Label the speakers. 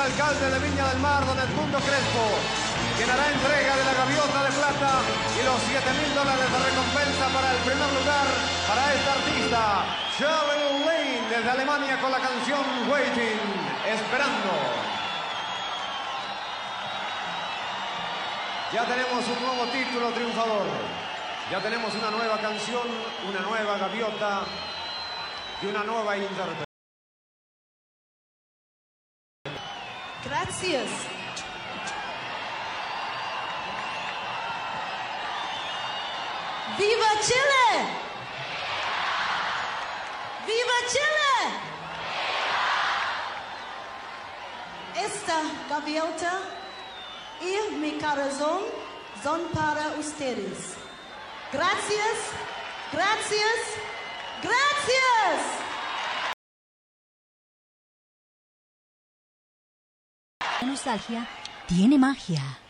Speaker 1: alcalde de Viña del Mar, don Edmundo Crespo, quien hará entrega de la gaviota de plata y los $7,000 de recompensa para el primer lugar para esta artista, Cheryl Lane, desde Alemania, con la canción Waiting, Esperando. Ya tenemos un nuevo título triunfador. Ya tenemos una nueva canción, una nueva gaviota y una nueva intérprete.
Speaker 2: Gracias. ¡Viva Chile! ¡Viva Chile! Esta gaviota y mi corazón son para ustedes. Gracias, gracias, gracias.
Speaker 3: La nostalgia tiene magia.